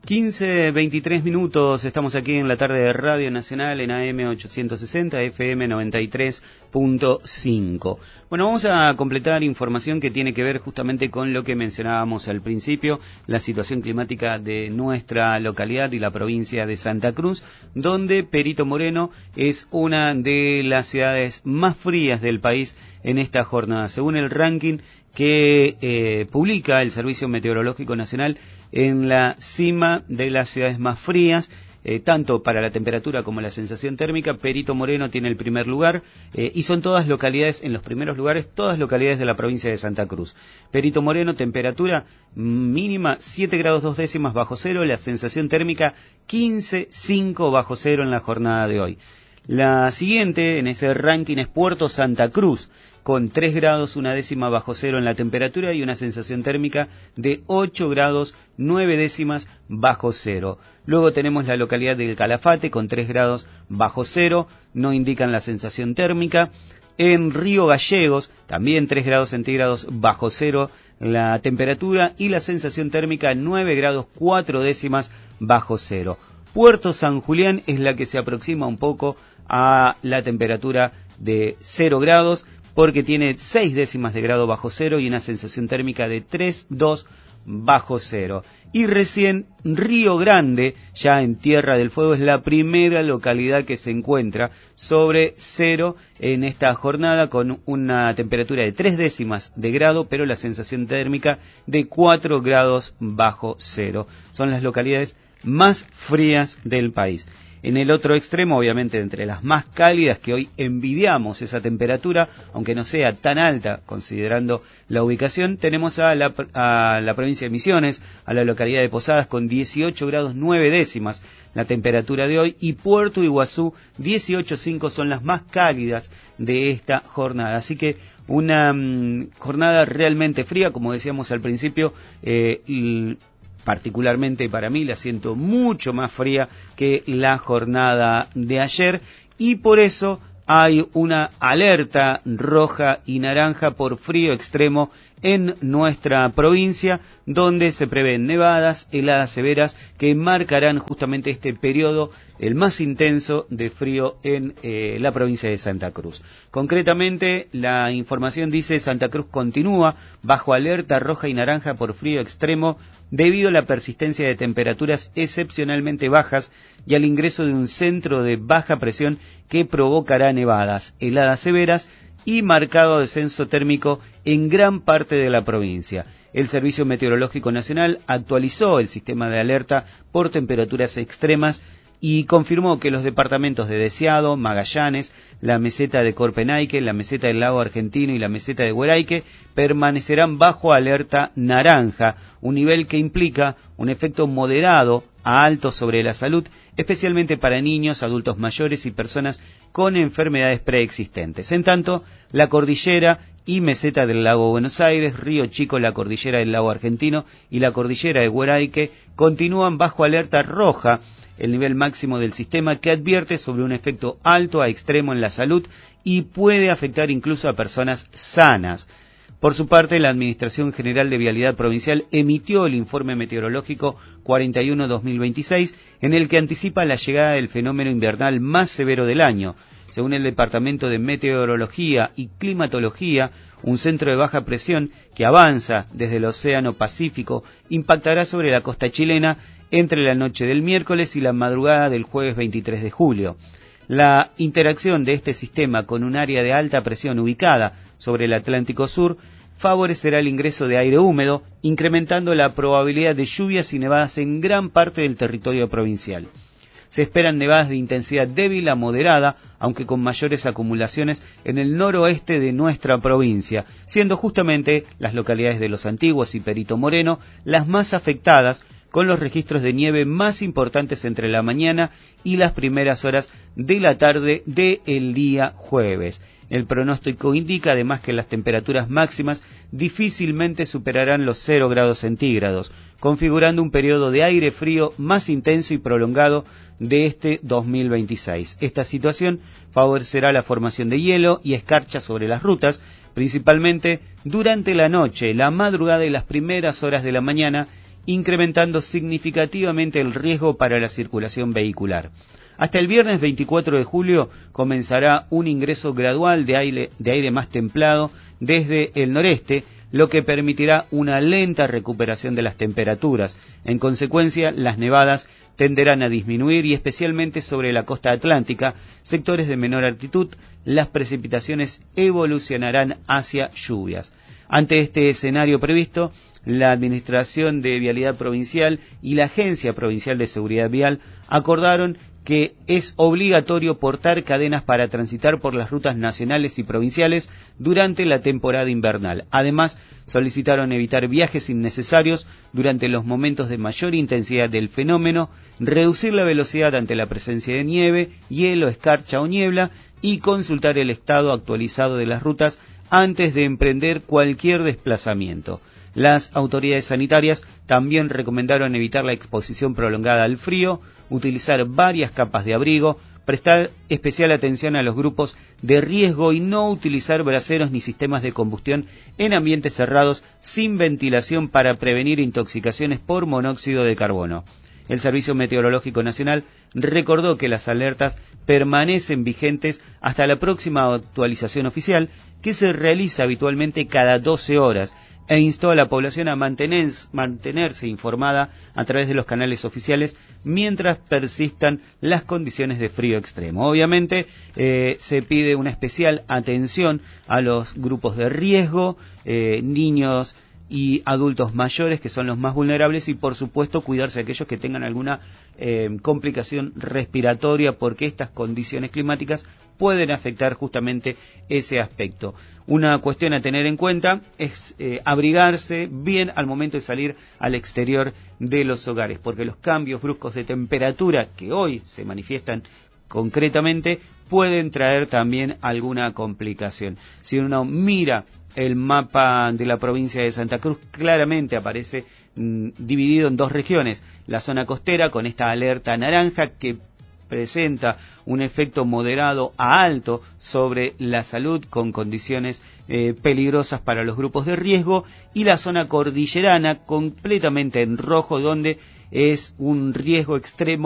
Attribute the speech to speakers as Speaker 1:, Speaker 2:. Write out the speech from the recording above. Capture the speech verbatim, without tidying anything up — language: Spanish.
Speaker 1: quince, veintitrés minutos, estamos aquí en la tarde de Radio Nacional en A M ochocientos sesenta, F M noventa y tres punto cinco. Bueno, vamos a completar información que tiene que ver justamente con lo que mencionábamos al principio, la situación climática de nuestra localidad y la provincia de Santa Cruz, donde Perito Moreno es una de las ciudades más frías del país en esta jornada. Según el ranking que eh, publica el Servicio Meteorológico Nacional, en la cima de las ciudades más frías, eh, tanto para la temperatura como la sensación térmica, Perito Moreno tiene el primer lugar, eh, y son todas localidades, en los primeros lugares, todas localidades de la provincia de Santa Cruz. Perito Moreno, temperatura mínima siete grados dos décimas bajo cero, la sensación térmica quince punto cinco bajo cero en la jornada de hoy. La siguiente en ese ranking es Puerto Santa Cruz, con tres grados una décima bajo cero en la temperatura y una sensación térmica de ocho grados nueve décimas bajo cero. Luego tenemos la localidad del Calafate con tres grados bajo cero, no indican la sensación térmica. En Río Gallegos, también tres grados centígrados bajo cero la temperatura y la sensación térmica nueve grados cuatro décimas bajo cero. Puerto San Julián es la que se aproxima un poco a la temperatura de cero grados, porque tiene seis décimas de grado bajo cero y una sensación térmica de tres punto dos bajo cero. Y recién Río Grande, ya en Tierra del Fuego, es la primera localidad que se encuentra sobre cero en esta jornada, con una temperatura de tres décimas de grado, pero la sensación térmica de cuatro grados bajo cero. Son las localidades más frías del país. En el otro extremo, obviamente, entre las más cálidas, que hoy envidiamos esa temperatura, aunque no sea tan alta considerando la ubicación, tenemos a la, a la provincia de Misiones, a la localidad de Posadas, con dieciocho grados nueve décimas la temperatura de hoy, y Puerto Iguazú, dieciocho punto cinco, son las más cálidas de esta jornada. Así que una mmm, jornada realmente fría, como decíamos al principio, eh, y particularmente para mí la siento mucho más fría que la jornada de ayer, y por eso hay una alerta roja y naranja por frío extremo en nuestra provincia, donde se prevén nevadas, heladas severas que marcarán justamente este periodo, el más intenso de frío en eh, la provincia de Santa Cruz. Concretamente, la información dice: Santa Cruz continúa bajo alerta roja y naranja por frío extremo debido a la persistencia de temperaturas excepcionalmente bajas y al ingreso de un centro de baja presión que provocará nevadas, heladas severas y marcado descenso térmico en gran parte de la provincia. El Servicio Meteorológico Nacional actualizó el sistema de alerta por temperaturas extremas y confirmó que los departamentos de Deseado, Magallanes, la meseta de Corpenayque, la meseta del Lago Argentino y la meseta de Hueraique permanecerán bajo alerta naranja, un nivel que implica un efecto moderado a alto sobre la salud, especialmente para niños, adultos mayores y personas con enfermedades preexistentes. En tanto, la cordillera y meseta del Lago Buenos Aires, Río Chico, la cordillera del Lago Argentino y la cordillera de Hueraique continúan bajo alerta roja, el nivel máximo del sistema que advierte sobre un efecto alto a extremo en la salud y puede afectar incluso a personas sanas. Por su parte, la Administración General de Vialidad Provincial emitió el informe meteorológico cuarenta y uno barra dos mil veintiséis, en el que anticipa la llegada del fenómeno invernal más severo del año. Según el Departamento de Meteorología y Climatología, un centro de baja presión que avanza desde el Océano Pacífico impactará sobre la costa chilena entre la noche del miércoles y la madrugada del jueves veintitrés de julio. La interacción de este sistema con un área de alta presión ubicada sobre el Atlántico Sur favorecerá el ingreso de aire húmedo, incrementando la probabilidad de lluvias y nevadas en gran parte del territorio provincial. Se esperan nevadas de intensidad débil a moderada, aunque con mayores acumulaciones en el noroeste de nuestra provincia, siendo justamente las localidades de Los Antiguos y Perito Moreno las más afectadas, con los registros de nieve más importantes entre la mañana y las primeras horas de la tarde del día jueves. El pronóstico indica además que las temperaturas máximas difícilmente superarán los cero grados centígrados, configurando un periodo de aire frío más intenso y prolongado de este dos mil veintiséis. Esta situación favorecerá la formación de hielo y escarcha sobre las rutas, principalmente durante la noche, la madrugada y las primeras horas de la mañana, incrementando significativamente el riesgo para la circulación vehicular. Hasta el viernes veinticuatro de julio comenzará un ingreso gradual de aire, de aire más templado desde el noreste, lo que permitirá una lenta recuperación de las temperaturas. En consecuencia, las nevadas tenderán a disminuir y especialmente sobre la costa atlántica, sectores de menor altitud, las precipitaciones evolucionarán hacia lluvias. Ante este escenario previsto, la Administración de Vialidad Provincial y la Agencia Provincial de Seguridad Vial acordaron que es obligatorio portar cadenas para transitar por las rutas nacionales y provinciales durante la temporada invernal. Además, solicitaron evitar viajes innecesarios durante los momentos de mayor intensidad del fenómeno, reducir la velocidad ante la presencia de nieve, hielo, escarcha o niebla y consultar el estado actualizado de las rutas antes de emprender cualquier desplazamiento. Las autoridades sanitarias también recomendaron evitar la exposición prolongada al frío, utilizar varias capas de abrigo, prestar especial atención a los grupos de riesgo y no utilizar braseros ni sistemas de combustión en ambientes cerrados sin ventilación para prevenir intoxicaciones por monóxido de carbono. El Servicio Meteorológico Nacional recordó que las alertas permanecen vigentes hasta la próxima actualización oficial, que se realiza habitualmente cada doce horas, e instó a la población a mantener, mantenerse informada a través de los canales oficiales mientras persistan las condiciones de frío extremo. Obviamente eh, se pide una especial atención a los grupos de riesgo, eh, niños y adultos mayores, que son los más vulnerables, y por supuesto cuidarse de aquellos que tengan alguna eh, complicación respiratoria, porque estas condiciones climáticas pueden afectar justamente ese aspecto. Una cuestión a tener en cuenta es eh, abrigarse bien al momento de salir al exterior de los hogares, porque los cambios bruscos de temperatura que hoy se manifiestan concretamente pueden traer también alguna complicación. Si uno mira el mapa de la provincia de Santa Cruz, claramente aparece mmm, dividido en dos regiones: la zona costera con esta alerta naranja que presenta un efecto moderado a alto sobre la salud con condiciones eh, peligrosas para los grupos de riesgo, y la zona cordillerana completamente en rojo, donde es un riesgo extremo